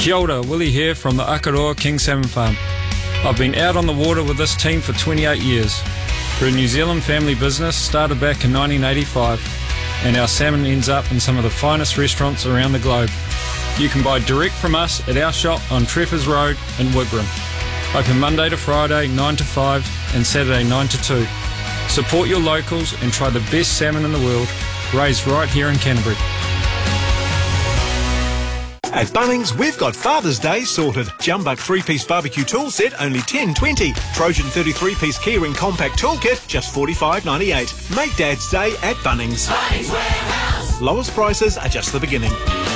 Kia ora, Willie here from the Akaroa King Salmon Farm. I've been out on the water with this team for 28 years. We're a New Zealand family business started back in 1985, and our salmon ends up in some of the finest restaurants around the globe. You can buy direct from us at our shop on Treffers Road in Wigram. Open Monday to Friday 9 to 5 and Saturday 9 to 2. Support your locals and try the best salmon in the world, raised right here in Canterbury. At Bunnings, we've got Father's Day sorted. Jumbuck 3-piece barbecue tool set, only $10.20. Trojan 33-piece keyring compact toolkit, just $45.98. Make Dad's Day at Bunnings. Bunnings Warehouse. Lowest prices are just the beginning.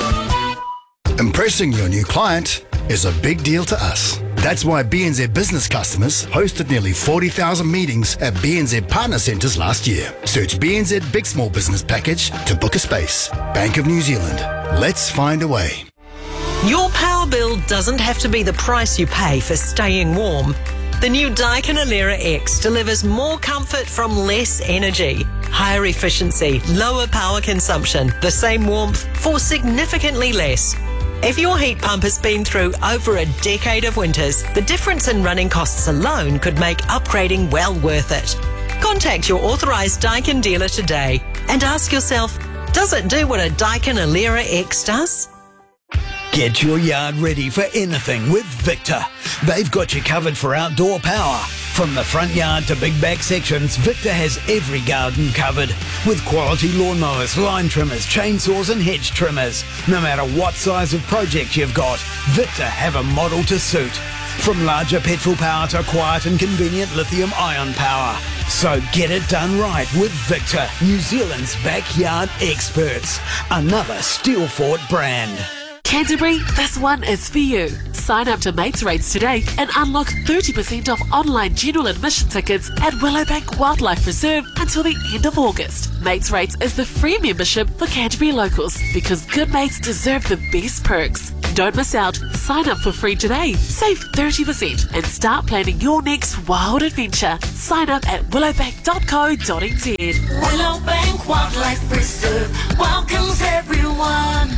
Impressing your new client is a big deal to us. That's why BNZ business customers hosted nearly 40,000 meetings at BNZ Partner Centres last year. Search BNZ Big Small Business Package to book a space. Bank of New Zealand. Let's find a way. Your power bill doesn't have to be the price you pay for staying warm. The new Daikin Alera X delivers more comfort from less energy, higher efficiency, lower power consumption, the same warmth for significantly less. If your heat pump has been through over a decade of winters, the difference in running costs alone could make upgrading well worth it. Contact your authorised Daikin dealer today and ask yourself, does it do what a Daikin Alera X does? Get your yard ready for anything with Victor. They've got you covered for outdoor power. From the front yard to big back sections, Victor has every garden covered. With quality lawnmowers, line trimmers, chainsaws and hedge trimmers. No matter what size of project you've got, Victor have a model to suit. From larger petrol power to quiet and convenient lithium-ion power. So get it done right with Victor, New Zealand's backyard experts. Another Steelfort brand. Canterbury, this one is for you. Sign up to Mates Rates today and unlock 30% off online general admission tickets at Willowbank Wildlife Reserve until the end of August. Mates Rates is the free membership for Canterbury locals because good mates deserve the best perks. Don't miss out. Sign up for free today. Save 30% and start planning your next wild adventure. Sign up at willowbank.co.nz. Willowbank Wildlife Reserve welcomes everyone.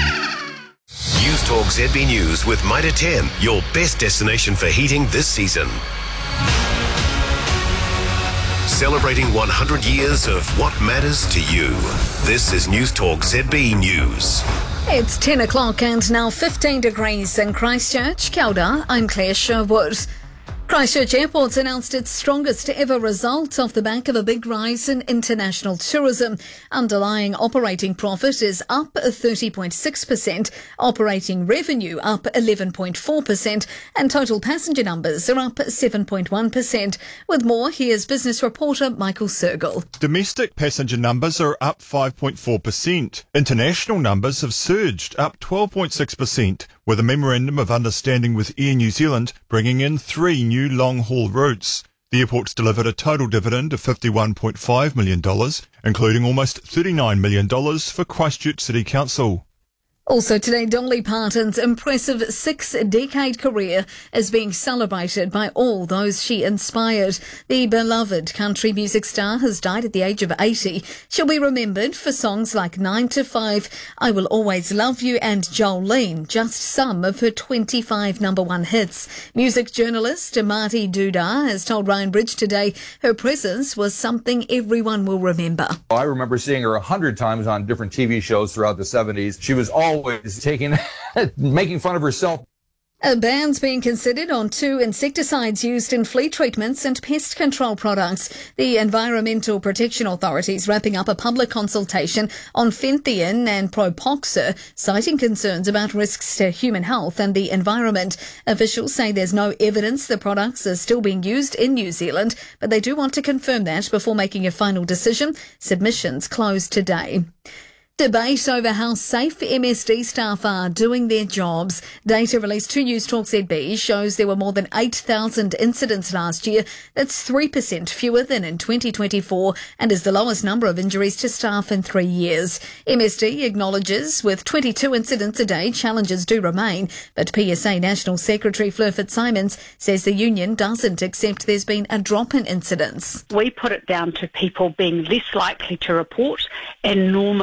News Talk ZB News with Mitre 10, your best destination for heating this season. Celebrating 100 years of what matters to you. This is News Talk ZB News. It's 10 o'clock and now 15 degrees in Christchurch. Kia ora, I'm Claire Sherwood. Christchurch Airport's announced its strongest ever result off the back of a big rise in international tourism. Underlying operating profit is up 30.6%, operating revenue up 11.4%, and total passenger numbers are up 7.1%. With more, here's business reporter Michael Sergel. Domestic passenger numbers are up 5.4%. International numbers have surged, up 12.6%, with a memorandum of understanding with Air New Zealand bringing in 3 new long-haul routes. The airport's delivered a total dividend of $51.5 million, including almost $39 million for Christchurch City Council. Also today, Dolly Parton's impressive 6-decade career is being celebrated by all those she inspired. The beloved country music star has died at the age of 80. She'll be remembered for songs like 9 to 5, I Will Always Love You and Jolene, just some of her 25 number one hits. Music journalist Marty Dudar has told Ryan Bridge today her presence was something everyone will remember. I remember seeing her 100 times on different TV shows throughout the 70s. She was always making fun of herself. A ban's being considered on 2 insecticides used in flea treatments and pest control products. The Environmental Protection Authority is wrapping up a public consultation on Fenthian and Propoxur, citing concerns about risks to human health and the environment. Officials say there's no evidence the products are still being used in New Zealand, but they do want to confirm that before making a final decision. Submissions close today. Debate over how safe MSD staff are doing their jobs. Data released to News Talk ZB shows there were more than 8,000 incidents last year. That's 3% fewer than in 2024 and is the lowest number of injuries to staff in 3 years. MSD acknowledges with 22 incidents a day, challenges do remain, but PSA National Secretary Fleur Fitzsimons says the union doesn't accept there's been a drop in incidents. We put it down to people being less likely to report and normalise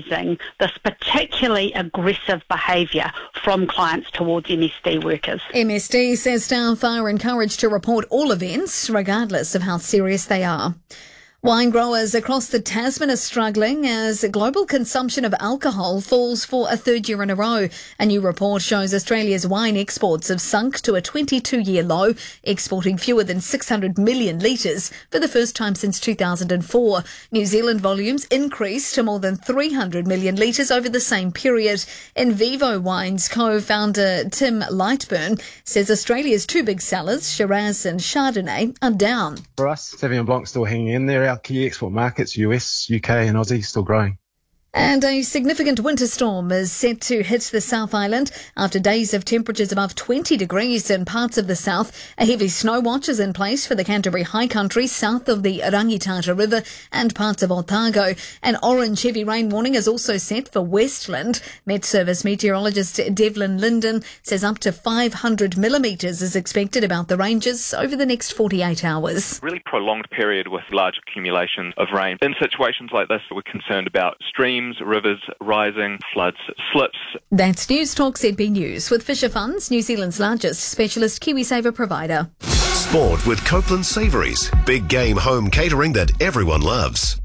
criticising this particularly aggressive behaviour from clients towards MSD workers. MSD says staff are encouraged to report all events, regardless of how serious they are. Wine growers across the Tasman are struggling as global consumption of alcohol falls for a third year in a row. A new report shows Australia's wine exports have sunk to a 22-year low, exporting fewer than 600 million litres for the first time since 2004. New Zealand volumes increased to more than 300 million litres over the same period. In Vivo Wines co-founder Tim Lightburn says Australia's two big sellers, Shiraz and Chardonnay, are down. For us, Sauvignon Blanc still hanging in there. Our key export markets, US, UK and Aussie, still growing. And a significant winter storm is set to hit the South Island after days of temperatures above 20 degrees in parts of the south. A heavy snow watch is in place for the Canterbury High Country, south of the Rangitata River and parts of Otago. An orange heavy rain warning is also set for Westland. Met Service meteorologist Devlin Linden says up to 500 millimetres is expected about the ranges over the next 48 hours. Really prolonged period with large accumulation of rain. In situations like this, we're concerned about streams, rivers rising, floods, slips. That's News Talk ZB News with Fisher Funds, New Zealand's largest specialist KiwiSaver provider. Sport with Copeland Savouries. Big game home catering that everyone loves.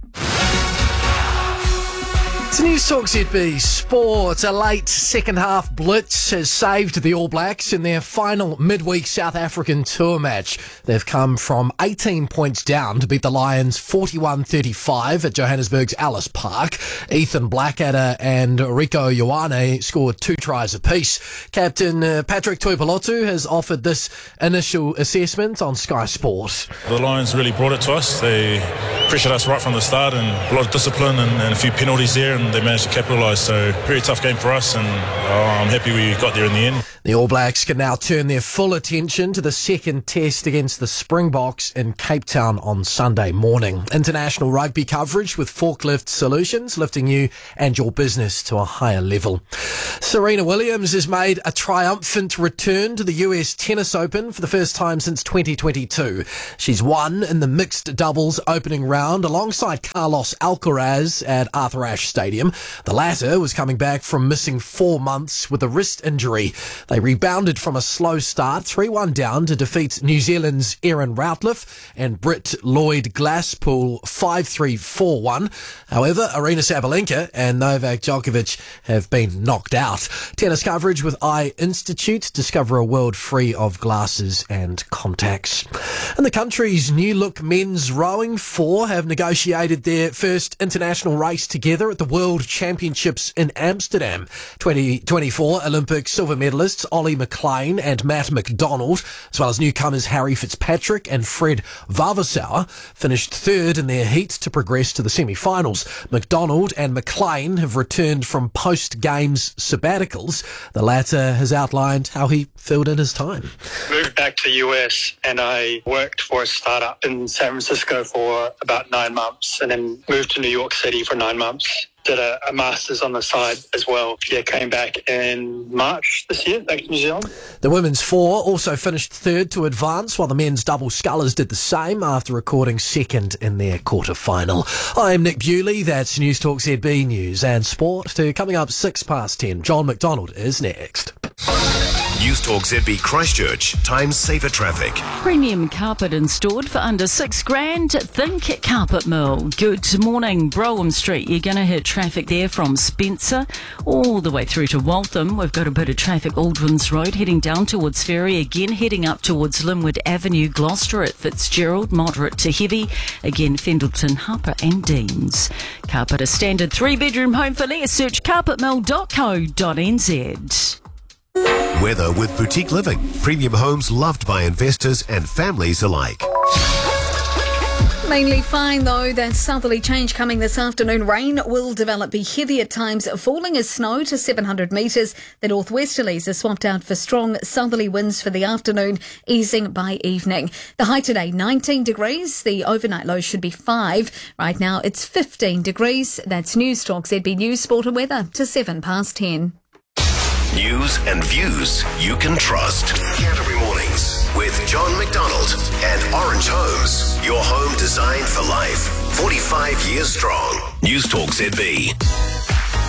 It's News Talk ZB Sport. A late second half blitz has saved the All Blacks in their final midweek South African tour match. They've come from 18 points down to beat the Lions 41-35 at Johannesburg's Ellis Park. Ethan Blackadder and Rico Ioane scored 2 tries apiece. Captain Patrick Tuipulotu has offered this initial assessment on Sky Sport. The Lions really brought it to us. They pressured us right from the start and a lot of discipline and a few penalties there, and they managed to capitalise. So very tough game for us, and I'm happy we got there in the end. The All Blacks can now turn their full attention to the second test against the Springboks in Cape Town on Sunday morning. International rugby coverage with Forklift Solutions, lifting you and your business to a higher level. Serena Williams has made a triumphant return to the US Tennis Open for the first time since 2022. She's won in the mixed doubles opening round alongside Carlos Alcaraz at Arthur Ashe Stadium. The latter was coming back from missing 4 months with a wrist injury. They rebounded from a slow start, 3-1 down, to defeat New Zealand's Erin Routliffe and Brit Lloyd Glasspool 5-3, 4-1. However, Arina Sabalenka and Novak Djokovic have been knocked out. Tennis coverage with Eye Institute. Discover a world free of glasses and contacts. And the country's new look men's rowing 4 have negotiated their first international race together at the World Championships in Amsterdam. 2024 Olympic silver medalists Ollie McLean and Matt McDonald, as well as newcomers Harry Fitzpatrick and Fred Vavasauer, finished third in their heat to progress to the semi-finals. McDonald and McLean have returned from post-games sabbaticals. The latter has outlined how he filled in his time. Moved back to the US and I worked for a startup in San Francisco for about 9 months, and then moved to New York City for 9 months. Did a master's on the side as well. Yeah, came back in March this year, back to New Zealand. The women's 4 also finished third to advance, while the men's double scullers did the same after recording second in their quarter-final. I'm Nick Bewley. That's News Talk ZB News and Sport. To coming up 10:06. John McDonald is next. News Talk ZB Christchurch. Time saver traffic. Premium carpet installed for under $6,000. Think Carpet Mill. Good morning. Brougham Street. You're going to hit traffic there from Spencer all the way through to Waltham. We've got a bit of traffic Aldwins Road heading down towards Ferry. Again heading up towards Linwood Avenue. Gloucester at Fitzgerald. Moderate to heavy. Again Fendleton, Harper and Deans. Carpet a standard 3-bedroom home for less. Search carpetmill.co.nz. Weather with Boutique Living. Premium homes loved by investors and families alike. Mainly fine though. That southerly change coming this afternoon. Rain will develop, be heavy at times, falling as snow to 700 metres. The northwesterlies are swapped out for strong southerly winds for the afternoon, easing by evening. The high today 19 degrees. The overnight low should be 5. Right now it's 15 degrees. That's News Talk ZB News, Sport and Weather to 10:07. News and views you can trust. Canterbury Mornings with John McDonald and Orange Homes. Your home designed for life. 45 years strong. News Talk ZB.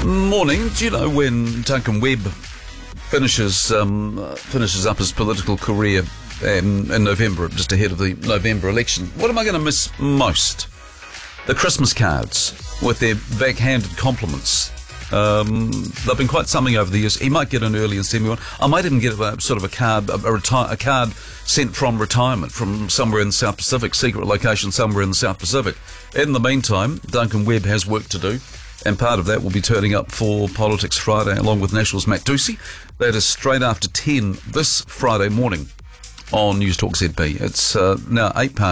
Morning. Do you know when Duncan Webb finishes up his political career in November, just ahead of the November election? What am I going to miss most? The Christmas cards with their backhanded compliments. They've been quite something over the years. He might get an early and send me one. I might even get a card sent from retirement from somewhere in the South Pacific, secret location somewhere in the South Pacific. In the meantime, Duncan Webb has work to do, and part of that will be turning up for Politics Friday along with National's Matt Ducey. That is straight after 10 this Friday morning on News Talk ZB. It's now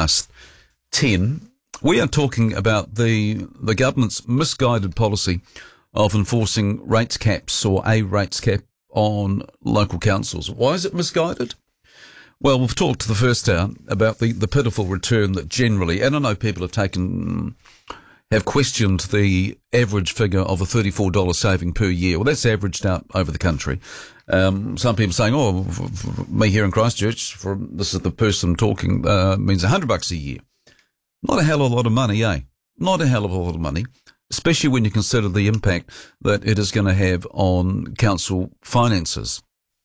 10:08. We are talking about the government's misguided policy of enforcing rates caps or a rates cap on local councils. Why is it misguided? Well, we've talked the first hour about the pitiful return that generally, and I know people have questioned the average figure of a $34 saving per year. Well, that's averaged out over the country. Some people saying, for me here in Christchurch, this is the person talking, means $100 a year. Not a hell of a lot of money, eh? Not a hell of a lot of money, especially when you consider the impact that it is going to have on council finances.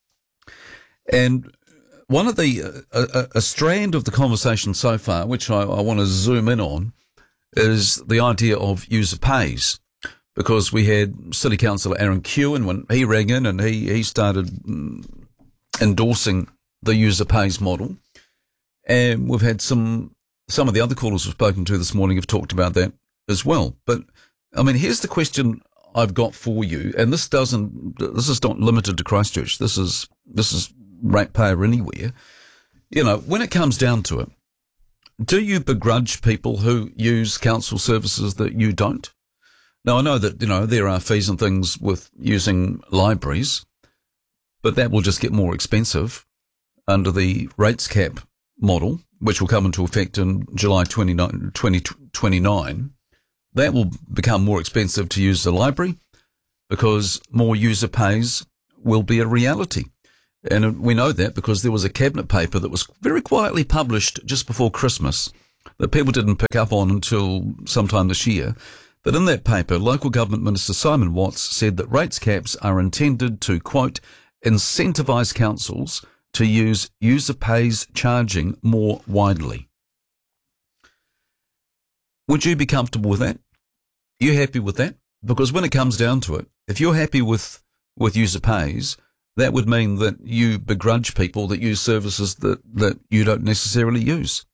And one of a strand of the conversation so far, which I want to zoom in on, is the idea of user pays. Because we had City Councillor Aaron Kewen when he rang in and he started endorsing the user pays model. And we've had some of the other callers we've spoken to this morning have talked about that as well. But, I mean, here's the question I've got for you, and this is not limited to Christchurch. This is ratepayer anywhere. You know, when it comes down to it, do you begrudge people who use council services that you don't? Now, I know that, there are fees and things with using libraries, but that will just get more expensive under the rates cap model, which will come into effect in July 2029. That will become more expensive to use the library because more user pays will be a reality. And we know that because there was a cabinet paper that was very quietly published just before Christmas that people didn't pick up on until sometime this year. But in that paper, Local Government Minister Simon Watts said that rates caps are intended to, quote, incentivise councils to use user pays charging more widely. Would you be comfortable with that? Are you happy with that? Because when it comes down to it, if you're happy with user pays, that would mean that you begrudge people that use services that you don't necessarily use.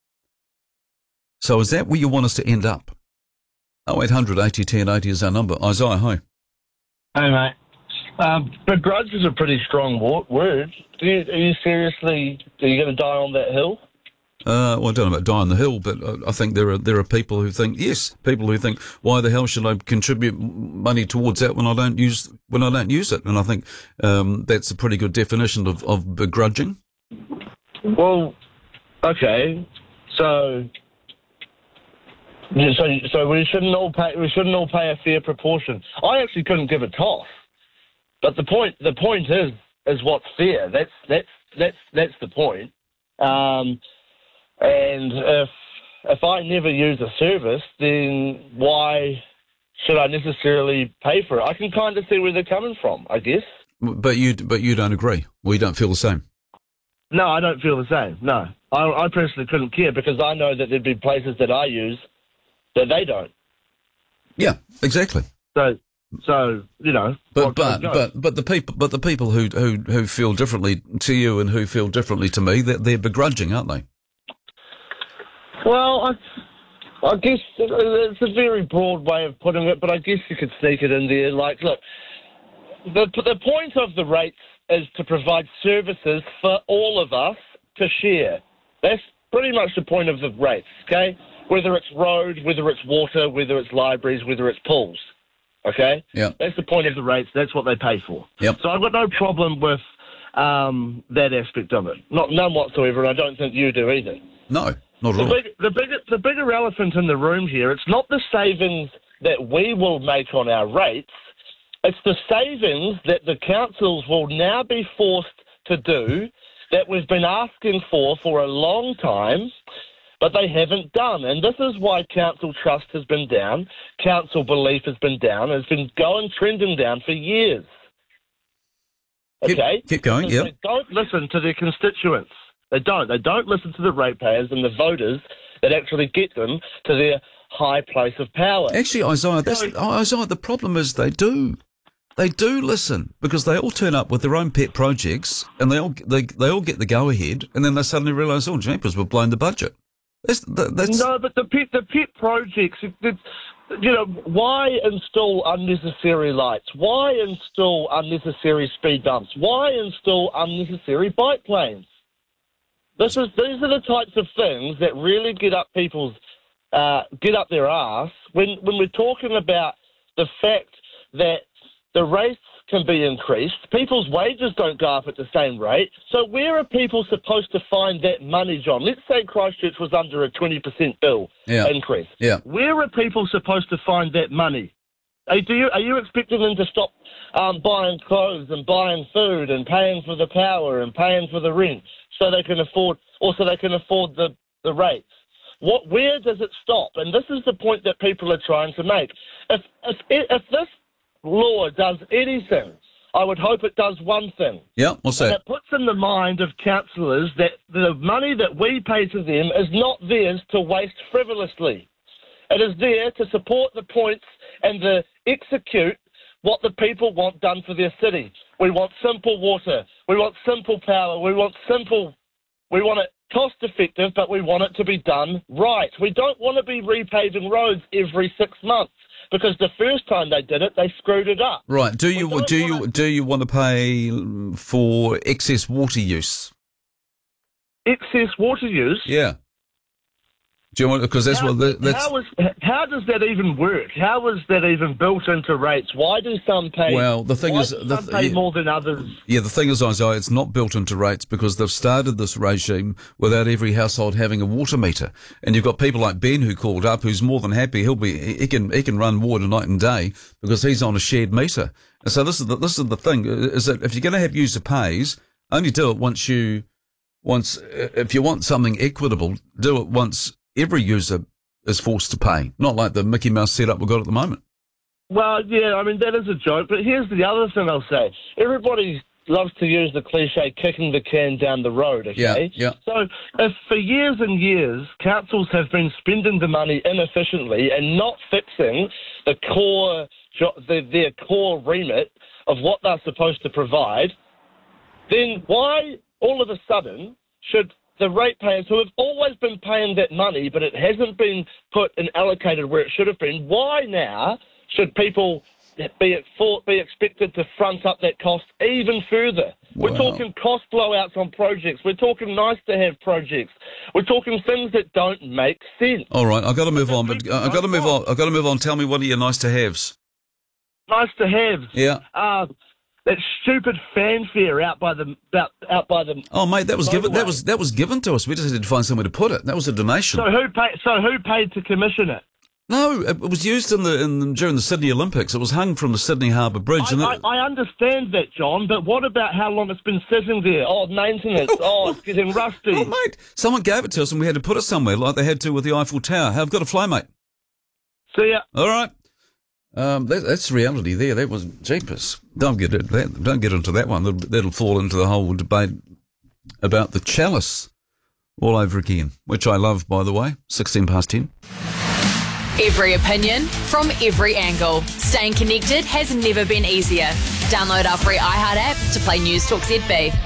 So is that where you want us to end up? 0800 80 10 80 is our number. Isaiah, hi. Hey, mate. Begrudge is a pretty strong word. Are you seriously, are you going to die on that hill? Well, I don't know about die on the hill, but I think there are people who think, why the hell should I contribute money towards that when I don't use it? And I think that's a pretty good definition of begrudging. Well, okay, so we shouldn't all pay a fair proportion. I actually couldn't give a toss, but the point is what's fair. That's the point. And if I never use a service, then why should I necessarily pay for it? I can kind of see where they're coming from, I guess. But you don't agree, or you don't feel the same? No, I don't feel the same. No, I personally couldn't care because I know that there'd be places that I use that they don't. Yeah, exactly. So But the people who feel differently to you and who feel differently to me, they're begrudging, aren't they? Well, I guess it's a very broad way of putting it, but I guess you could sneak it in there. Like, look, the point of the rates is to provide services for all of us to share. That's pretty much the point of the rates, okay? Whether it's road, whether it's water, whether it's libraries, whether it's pools, okay? Yeah. That's the point of the rates. That's what they pay for. Yep. So I've got no problem with that aspect of it. None whatsoever, and I don't think you do either. No. Not at all. The bigger elephant in the room here, it's not the savings that we will make on our rates, it's the savings that the councils will now be forced to do that we've been asking for a long time, but they haven't done. And this is why council trust has been down, council belief has been down, has been trending down for years. Okay? Keep going, yeah. They don't listen to their constituents. They don't. They don't listen to the ratepayers and the voters that actually get them to their high place of power. Actually, Isaiah, the problem is they do. They do listen, because they all turn up with their own pet projects, and they all get the go-ahead, and then they suddenly realise, oh, jeepers, we've blown the budget. That's... No, but the pet projects, why install unnecessary lights? Why install unnecessary speed bumps? Why install unnecessary bike lanes? These are the types of things that really get up their arse when we're talking about the fact that the rates can be increased. People's wages don't go up at the same rate. So where are people supposed to find that money, John? Let's say Christchurch was under a 20% bill increase. Yeah. Where are people supposed to find that money? Are you expecting them to stop buying clothes and buying food and paying for the power and paying for the rent so they can afford the rates? Where does it stop? And this is the point that people are trying to make. If this law does anything, I would hope it does one thing. Yeah, what's that? And it puts in the mind of councillors that the money that we pay to them is not theirs to waste frivolously. It is there to support the points and to execute what the people want done for their city. We want simple water. We want simple power. We want it cost effective, but we want it to be done right. We don't want to be repaving roads every 6 months, because the first time they did it, they screwed it up. Right. Do you want to pay for excess water use? Excess water use? Yeah. Do you want, because that's what that's. How does that even work? How is that even built into rates? Why do some pay? Well, the thing is, some pay more than others. Yeah, the thing is, Isaiah, it's not built into rates because they've started this regime without every household having a water meter, and you've got people like Ben who called up, who's more than happy. He can run water night and day because he's on a shared meter. And so this is the thing, is that if you're going to have user pays, only do it once if you want something equitable, do it once every user is forced to pay, not like the Mickey Mouse setup we've got at the moment. Well, yeah, I mean, that is a joke, but here's the other thing I'll say. Everybody loves to use the cliche kicking the can down the road, okay? Yeah. So if for years and years councils have been spending the money inefficiently and not fixing their core remit of what they're supposed to provide, then why all of a sudden should the ratepayers, who have always been paying that money, but it hasn't been put and allocated where it should have been, why now should people be expected to front up that cost even further? Wow. We're talking cost blowouts on projects. We're talking nice-to-have projects. We're talking things that don't make sense. All right, I've got to move on, but I've got to move on. Tell me, what are your nice-to-haves? Nice-to-haves? Yeah. That stupid fanfare out by the. Oh, mate, that was given. That was given to us. We just had to find somewhere to put it. That was a donation. So who paid to commission it? No, it was used during the Sydney Olympics. It was hung from the Sydney Harbour Bridge. I understand that, John, but what about how long it's been sitting there? Oh, maintenance. It's getting rusty. Oh, mate, someone gave it to us and we had to put it somewhere, like they had to with the Eiffel Tower. I've got to fly, mate. See ya. All right. That's reality there. That was jeepers. Don't get into that one. That'll fall into the whole debate about the chalice all over again, which I love, by the way. 10:16. Every opinion from every angle. Staying connected has never been easier. Download our free iHeart app to play News Talk ZB.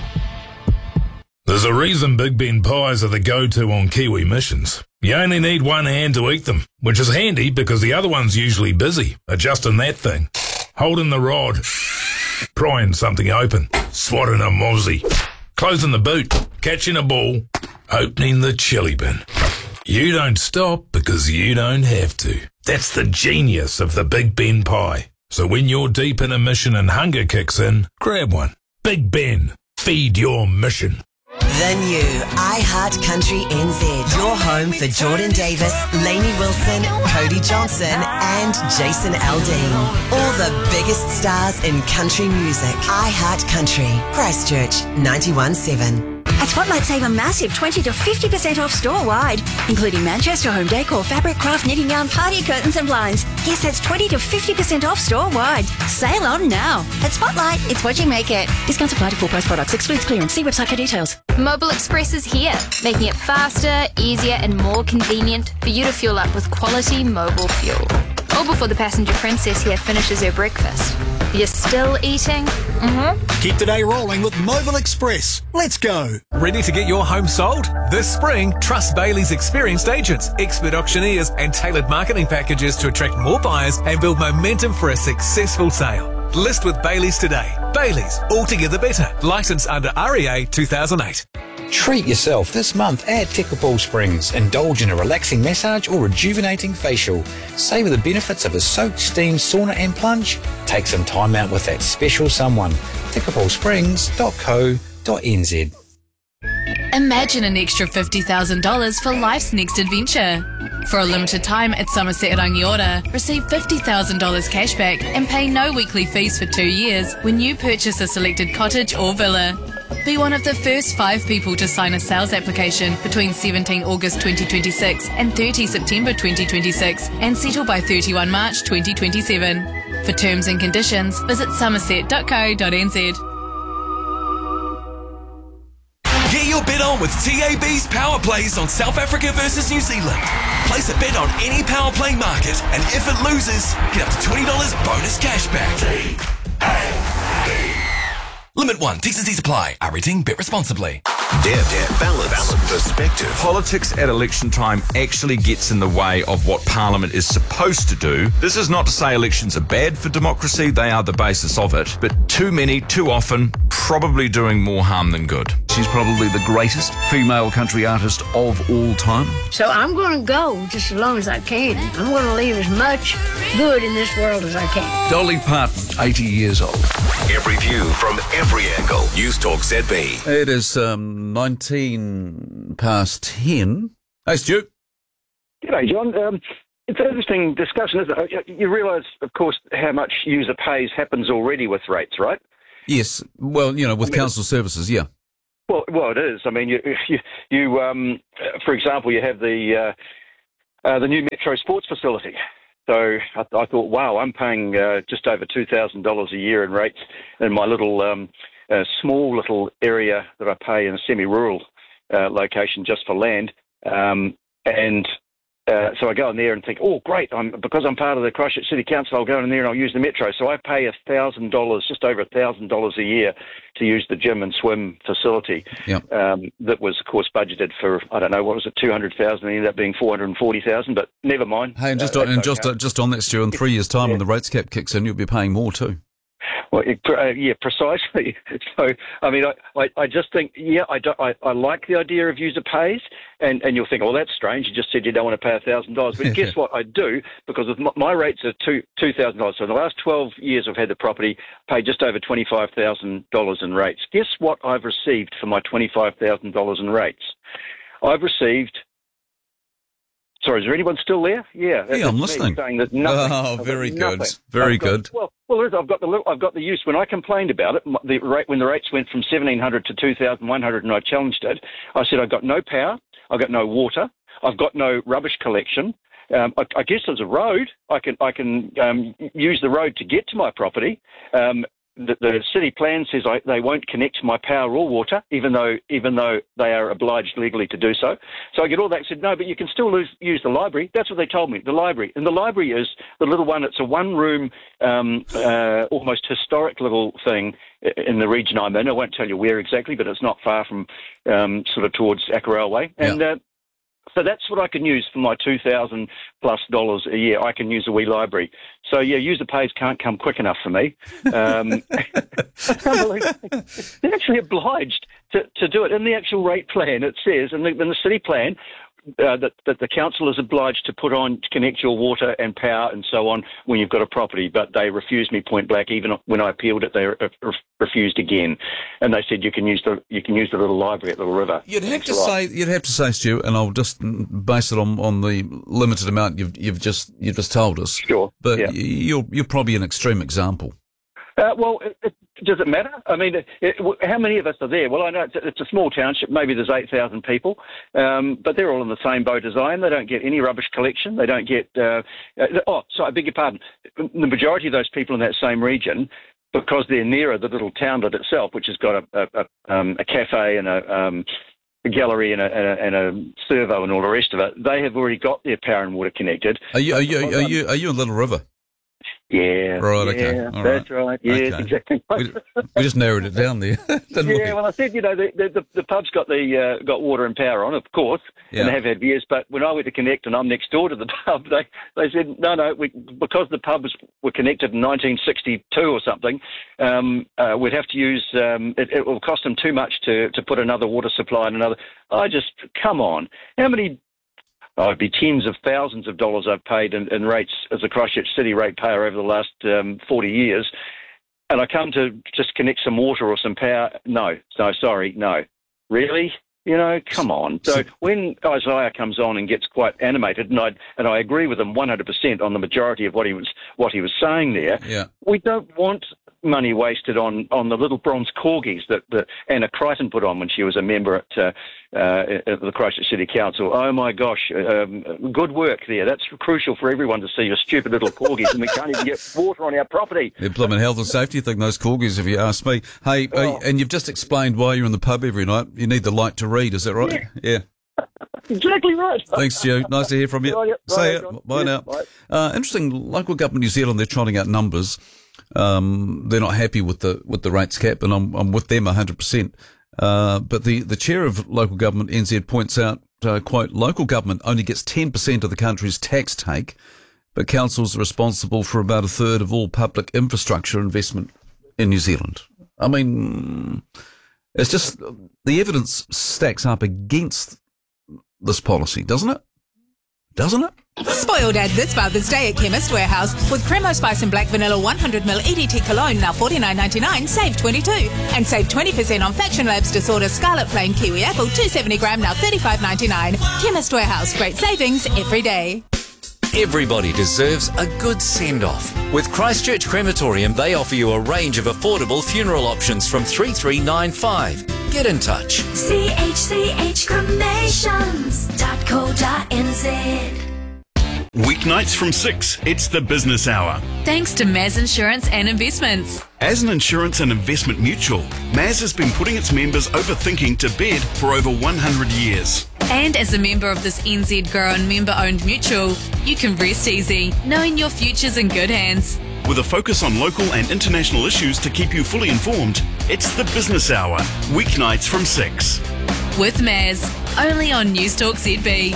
There's a reason Big Ben pies are the go-to on Kiwi missions. You only need one hand to eat them, which is handy because the other one's usually busy adjusting that thing, holding the rod, prying something open, swatting a mozzie, closing the boot, catching a ball, opening the chili bin. You don't stop because you don't have to. That's the genius of the Big Ben pie. So when you're deep in a mission and hunger kicks in, grab one. Big Ben, feed your mission. The new iHeart Country NZ. Your home for Jordan Davis, Lainey Wilson, Cody Johnson and Jason Aldean. All the biggest stars in country music. iHeart Country. Christchurch 91.7. A At Spotlight, save a massive 20 to 50% off store-wide, including Manchester home decor, fabric, craft, knitting yarn, party curtains and blinds. Yes, that's 20 to 50% off store-wide. Sale on now. At Spotlight, it's what you make it. Discounts apply to full-price products. Excludes clearance. See website for details. Mobile Express is here, making it faster, easier and more convenient for you to fuel up with quality mobile fuel. All before the passenger princess here finishes her breakfast. You're still eating? Keep the day rolling with Mobile Express. Let's go. Ready to get your home sold? This spring, trust Bailey's experienced agents, expert auctioneers and tailored marketing packages to attract more buyers and build momentum for a successful sale. List with Bailey's today. Bailey's, altogether better. Licensed under REA 2008. Treat yourself this month at Tekapō Springs. Indulge in a relaxing massage or rejuvenating facial. Savour the benefits of a soak, steam, sauna and plunge. Take some time out with that special someone. tekapōsprings.co.nz. Imagine an extra $50,000 for life's next adventure. For a limited time at Somerset Rangiora, receive $50,000 cashback and pay no weekly fees for 2 years when you purchase a selected cottage or villa. Be one of the first 5 people to sign a sales application between 17 August 2026 and 30 September 2026 and settle by 31 March 2027. For terms and conditions, visit somerset.co.nz. Get your bet on with TAB's Power Plays on South Africa versus New Zealand. Place a bet on any power play market, and if it loses, get up to $20 bonus cashback. Limit 1. T's and C's apply. Our rating. Bet responsibly. Balance. Perspective. Politics at election time actually gets in the way of what Parliament is supposed to do. This is not to say elections are bad for democracy. They are the basis of it. But too many, too often, probably doing more harm than good. She's probably the greatest female country artist of all time. So I'm going to go just as long as I can. I'm going to leave as much good in this world as I can. Dolly Parton, 80 years old. Every view from every angle. News Talk ZB. It is 19 past 10. Hey, Stu. G'day, John. It's an interesting discussion, isn't it? You realise, of course, how much user pays happens already with rates, right? Yes. Well, with council services, yeah. Well, it is. I mean, you for example, you have the new Metro Sports facility. So I thought, wow, I'm paying just over $2,000 a year in rates in my little small little area that I pay in a semi-rural location just for land. So I go in there and think, oh, great, because I'm part of the Christchurch City Council, I'll go in there and I'll use the Metro. So I pay $1,000, just over $1,000 a year to use the gym and swim facility. Yep. That was, of course, budgeted for, I don't know, what was it, $200,000, ended up being $440,000, but never mind. Hey, and just on that, Stu, in 3 years' time when the rates cap kicks in, you'll be paying more too. Well, yeah, precisely. So, I mean, I just think, I like the idea of user pays, and you'll think, well, that's strange. You just said you don't want to pay $1,000. But guess what? I do, because of my rates are $2,000. So in the last 12 years I've had the property, paid just over $25,000 in rates. Guess what I've received for my $25,000 in rates? I've received... Sorry, is there anyone still there? Yeah, I'm listening. Saying that nothing. Oh, very good. Very good. Well, I've got the use. When I complained about it, when the rates went from $1,700 to $2,100, and I challenged it, I said I've got no power, I've got no water, I've got no rubbish collection. I guess there's a road. I can use the road to get to my property. The city plan says they won't connect my power or water, even though they are obliged legally to do so. So I get all that and said, no, but you can still use the library. That's what they told me, the library. And the library is the little one. It's a one-room, almost historic little thing in the region I'm in. I won't tell you where exactly, but it's not far from sort of towards Ackrow Way. And so that's what I can use for my $2,000+ a year. I can use a wee library. So yeah, user pays can't come quick enough for me. They're actually obliged to do it in the actual rate plan. It says in the city plan that the council is obliged to connect your water and power and so on when you've got a property, but they refused me point blank. Even when I appealed it, they refused again, and they said you can use the little library at Little River. You'd have to say, Stu, and I'll just base it on the limited amount you've just told us. Sure, but you're probably an extreme example. Well, does it matter? I mean, how many of us are there? Well, I know it's a small township. Maybe there's 8,000 people, but they're all in the same boat as I am. They don't get any rubbish collection. They don't get... I beg your pardon. The majority of those people in that same region, because they're nearer the little townlet itself, which has got a cafe and a gallery and a servo and all the rest of it, they have already got their power and water connected. Are you in Little River? Yeah. Right, okay. Yeah, all that's right. Yes, okay. exactly. We just narrowed it down there. Didn't we? Well, I said, the pub's got got water and power on, of course, and they have had years. But when I went to connect, and I'm next door to the pub, they said, no, because the pubs were connected in 1962 or something, we'd have to use, it will cost them too much to put another water supply and another. Come on. How many... it'd be tens of thousands of dollars I've paid in rates as a Christchurch City ratepayer over the last 40 years, and I come to just connect some water or some power. No, sorry, no. Really? Come on. So when Isaiah comes on and gets quite animated, and I agree with him 100% on the majority of what he was saying there, we don't want money wasted on the little bronze corgis that Anna Crichton put on when she was a member at the Christchurch City Council. Oh my gosh, good work there. That's crucial for everyone to see your stupid little corgis, and we can't even get water on our property. They're blooming health and safety thing, those corgis, if you ask me. Hey, and you've just explained why you're in the pub every night. You need the light to read, is that right? Yeah. Exactly right. Thanks, Stu. Nice to hear from you. See you. Bye now. Bye. Interesting. Local government New Zealand, they're trotting out numbers. They're not happy with the rates cap, and I'm with them 100%. But the chair of local government NZ points out, quote, local government only gets 10% of the country's tax take, but councils are responsible for about a third of all public infrastructure investment in New Zealand. I mean, it's just the evidence stacks up against this policy, doesn't it? Doesn't it? Spoil Dad this Father's Day at Chemist Warehouse with Cremo Spice and Black Vanilla 100ml EDT Cologne, now $49.99, save $22. And save 20% on Faction Labs Disorder Scarlet Flame Kiwi Apple 270g, now $35.99. Chemist Warehouse, great savings every day. Everybody deserves a good send-off. With Christchurch Crematorium, they offer you a range of affordable funeral options from $3,395. Get in touch. chchcremations.co.nz. Weeknights from 6, it's the business hour. Thanks to Maz Insurance and Investments. As an insurance and investment mutual, Maz has been putting its members overthinking to bed for over 100 years. And as a member of this NZ grown member-owned mutual, you can rest easy, knowing your future's in good hands. With a focus on local and international issues to keep you fully informed, it's the business hour, weeknights from 6. With Maz, only on Newstalk ZB.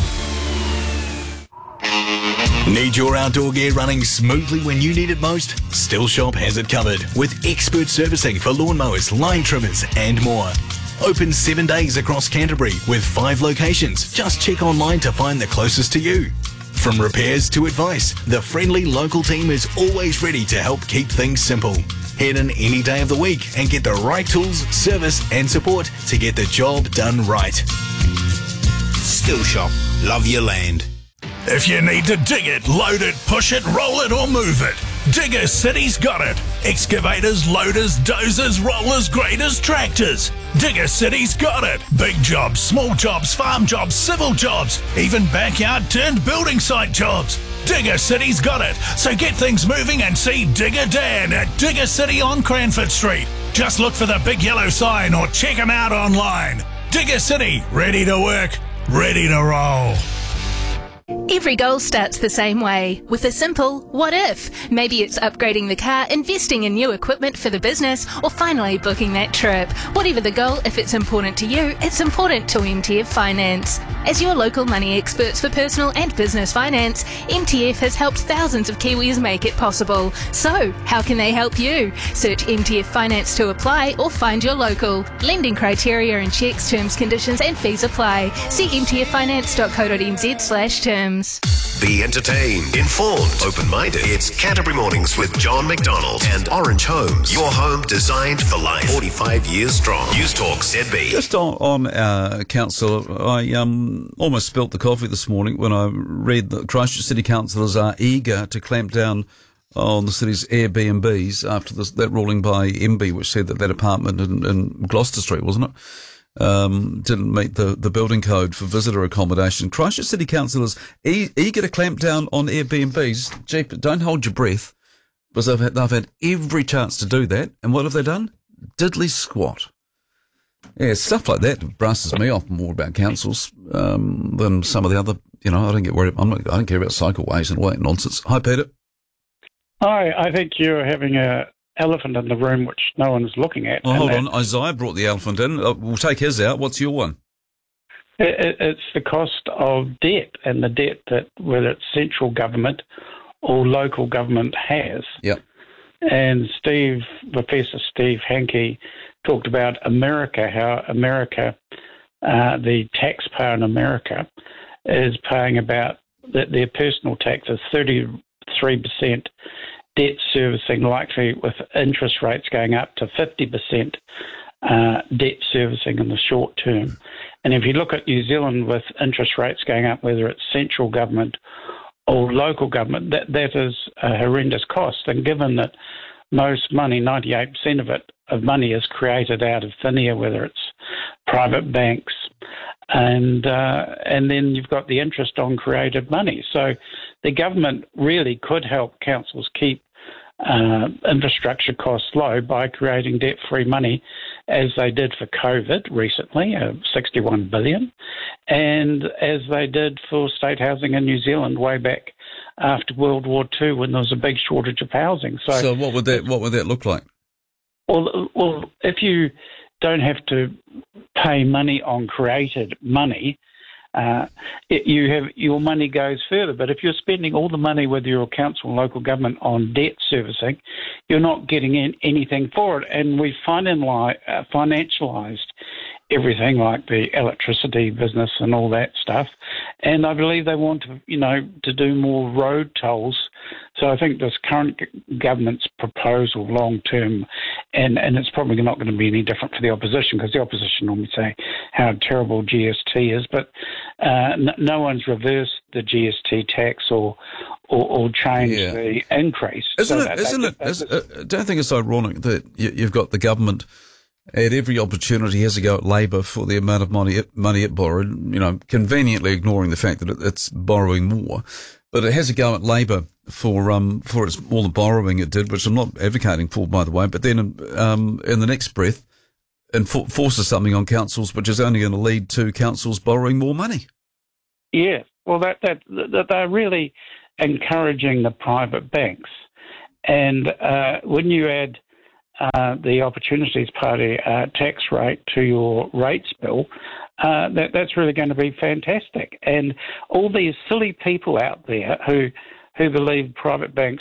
Need your outdoor gear running smoothly when you need it most? Still Shop has it covered with expert servicing for lawnmowers, line trimmers and more. Open 7 days across Canterbury with 5 locations. Just check online to find the closest to you. From repairs to advice, the friendly local team is always ready to help keep things simple. Head in any day of the week and get the right tools, service and support to get the job done right. Still Shop. Love your land. If you need to dig it, load it, push it, roll it or move it, Digger City's got it. Excavators, loaders, dozers, rollers, graders, tractors. Digger City's got it. Big jobs, small jobs, farm jobs, civil jobs, even backyard turned building site jobs. Digger City's got it. So get things moving and see Digger Dan at Digger City on Cranford Street. Just look for the big yellow sign or check them out online. Digger City, ready to work, ready to roll. Every goal starts the same way, with a simple what if. Maybe it's upgrading the car, investing in new equipment for the business, or finally booking that trip. Whatever the goal, if it's important to you, it's important to MTF Finance. As your local money experts for personal and business finance, MTF has helped thousands of Kiwis make it possible. So, how can they help you? Search MTF Finance to apply or find your local. Lending criteria and checks, terms, conditions and fees apply. See mtffinance.co.nz/terms. Be entertained, informed, open-minded. It's Canterbury Mornings with John McDonald and Orange Homes. Your home designed for life. 45 years strong. Newstalk ZB. Just on council, I almost spilt the coffee this morning when I read that Christchurch City councillors are eager to clamp down on the city's Airbnbs after that ruling by MB, which said that apartment in Gloucester Street, wasn't it, didn't meet the building code for visitor accommodation. Christchurch City Council is eager to clamp down on Airbnbs. Gee, don't hold your breath, because they've had every chance to do that, and what have they done? Diddly squat. Yeah, stuff like that brusses me off more about councils than some of the other. I don't get worried. I don't care about cycleways and all that nonsense. Hi, Peter. Hi, I think you're having an elephant in the room which no one's looking at. Well, hold on. Isaiah brought the elephant in. We'll take his out. What's your one? It's the cost of debt, and the debt that whether it's central or local government has. Yep. And Professor Steve Hanke talked about America, how America, the taxpayer in America, is paying about their personal tax is 33% debt servicing, likely with interest rates going up to 50% debt servicing in the short term. And if you look at New Zealand with interest rates going up, whether it's central government or local government, that is a horrendous cost. And given that most money, 98% of money is created out of thin air, whether it's private banks, and then you've got the interest on created money. So the government really could help councils keep infrastructure costs low by creating debt-free money, as they did for COVID recently, 61 billion, and as they did for state housing in New Zealand way back after World War II when there was a big shortage of housing. So what would that look like? Well, if you don't have to pay money on created money, your money goes further. But if you're spending all the money, whether you're a council or local government, on debt servicing, you're not getting anything for it. And we financialised everything, like the electricity business and all that stuff. And I believe they want to do more road tolls. So I think this current government's proposal long term, and it's probably not going to be any different for the opposition, because the opposition normally say how terrible GST is, but no one's reversed the GST tax or changed the increase. Don't you think it's ironic that you've got the government at every opportunity has to go at Labor for the amount of money it borrowed, conveniently ignoring the fact that it's borrowing more, but it has to go at Labor for all the borrowing it did, which I'm not advocating for, by the way, but then in the next breath forces something on councils which is only going to lead to councils borrowing more money. Yeah, well, that they're really encouraging the private banks, and when you add the Opportunities Party tax rate to your rates bill, that's really going to be fantastic. And all these silly people out there who believe private banks